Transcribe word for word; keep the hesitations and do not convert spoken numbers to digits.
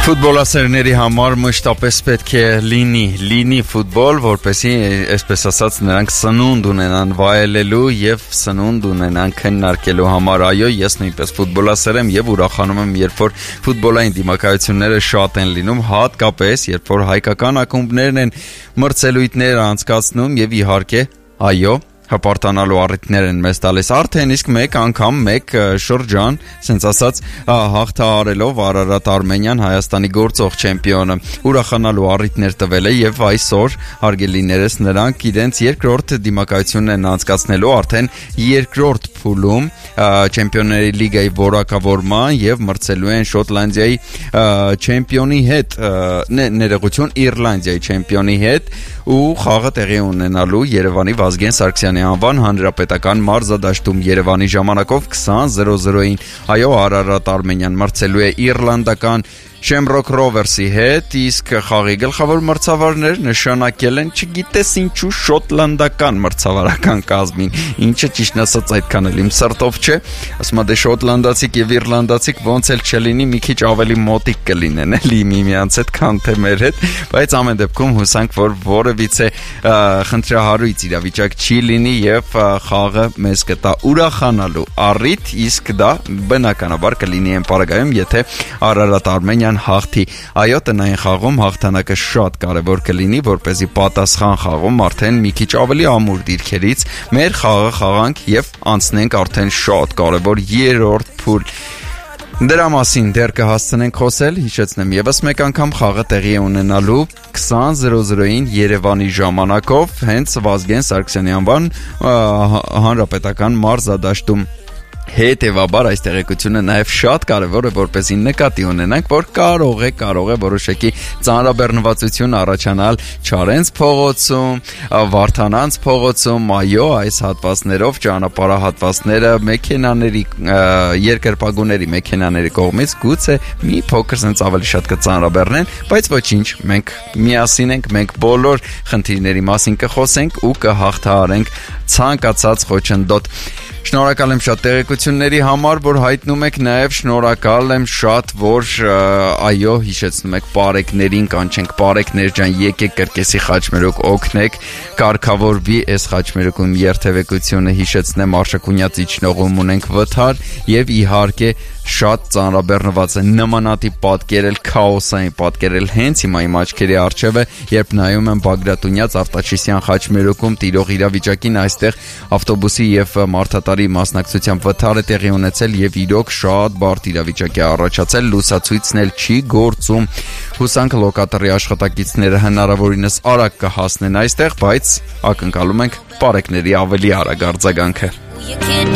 Ֆուտբոլասերների համար մշտապես պետք է լինի, լինի ֆուտբոլ, որպեսզի այսպես ասած նրանք սնունդ ունենան վայելելու եւ սնունդ ունենան քննարկելու համար։ Այո, ես նույնպես ֆուտբոլասեր եմ եւ ուրախանում եմ, երբ որ ֆուտբոլային դիմակայությունները շատ են լինում, հատկապես երբ որ հայկական ակումբներն են մրցելույթներ անցկացնում եւ իհարկե, այո, հպարտանալու առիթներ են մեզ տալիս արդեն իսկ մեկ անգամ մեկ շրջան, ասենց ասած, հաղթահարելով Արարատ Արմենիան, Հայաստանի գործող չեմպիոնը, ուրախանալու առիթներ տվել է եւ այսօր հարգելիներս նրանք իրենց երկրորդ դիմակայությունն են անցկացնելու արդեն երկրորդ փուլում Չեմպիոնների լիգայի որակավորման եւ մրցելու են Շոտլանդիայի չեմպիոնի հետ, ներողություն, Իռլանդիայի չեմպիոնի հետ ու խաղը տեղի ունենալու Երևանի Վազգեն Սարգսյանի անվան հանրապետական մարզադաշտում Երևանի ժամանակով քսան զրո զրոին։ Այո, Արարատ Արմենիան մրցելու է իռլանդական Shamrock Rovers-ի հետ, իսկ խաղի գլխավոր մրցավարներ նշանակել են չգիտես ինչու շոտլանդական մրցավարական կազմին, ինչը ճիշտն ասած այդքան էլ իմ սրտով չէ, ասում եմ դե շոտլանդացիք եւ իռլանդացիք ոնց էլ չլինի մի քիչ ավելի մոտիկ կլինեն էլի միմյանց հետ, քան թե մեր հետ, բայց ամեն դեպքում հուսանք, որ որևիցե խնդրահարույց իրավիճակ չի լինի եւ խաղը մեզ կտա ուրախանալու առիթ, իսկ դա բնականաբար կլինի այն պարագայում, եթե Արարատ Արմենիան հաղթի։ Այո, տնային խաղում հաղթանակը շատ կարևոր կլինի, որպեսզի պատասխան խաղում արդեն մի քիչ ավելի ամուր դիրքերից մեր խաղը խաղանք եւ անցնենք արդեն շատ կարևոր երրորդ փուլ։ Դրա մասին դեռ կհասցնենք խոսել, հիշեցնեմ եւս մեկ անգամ խաղը տեղի է ունենալու քսան զրո զրոին Երևանի ժամանակով հենց Վազգեն Սարգսյանի անվան հանրապետական մարզադաշտում։ Հետևաբար այս տեղեկությունը նաև շատ կարևոր է, որպեսզի նկատի ունենանք, որ կարող է, կարող է որոշակի ծանրաբեռնվածություն առաջանալ Չարենց փողոցում, Վարդանանց փողոցում, այո, այս հատվածներով ճանապարհահատվածները մեքենաների, երկրպագուների մեքենաների կողմից գուցե մի փոքր sense ավելի շատ կծանրաբեռնեն, բայց ոչինչ, մենք միասին ենք, մենք բոլոր խնդիրների մասին կխոսենք ու կհաղթահարենք ցանկացած խոչընդոտ։ Շնորհակալ եմ շատ տեղեկությունների համար, որ հայտնում եք, նաև շնորհակալ եմ շատ, որ այո, հիշեցնում եք բարեկներին, կանչենք բարեկներ ջան, եկեք կրկեսի խաչմերուկ օգնեք, կարգավորվի այս խաչմերուկում երթևեկությունը, հիշեցնեմ Արշակունյաց իջնողում ունենք վթար եւ իհարկե շատ ծանրաբեռնված է նմանատիպ պատկերել, քաոսային պատկերել հենց հիմա իմ աչքերի առջև է, երբ նայում եմ Բագրատունյաց Արտաշիսյան խաչմերուկում տիրող իրավիճակին, այստեղ ավտոբուսի եւ մարդատարի մասնակցությամբ վթար է տեղի ունեցել եւ իրոք շատ բարդ իրավիճակ է առաջացել, լուսացույցն էլ չի գործում։ Հուսանք լոկատորի աշխատակիցները հնարավորինս արագ կհասնեն այստեղ, բայց ակնկալում ենք բարեկների ավելի արագ արձագանքը։